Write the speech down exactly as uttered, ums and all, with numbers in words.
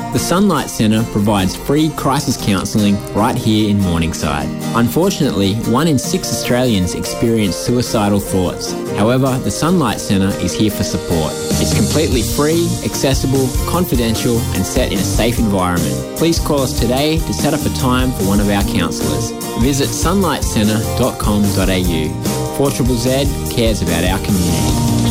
The Sunlight Centre provides free crisis counselling right here in Morningside. Unfortunately, one in six Australians experience suicidal thoughts. However, the Sunlight Centre is here for support. It's completely free, accessible, confidential and set in a safe environment. Please call us today to set up a time for one of our counsellors. Visit sunlight centre dot com dot a u. four Z Z Z cares about our community.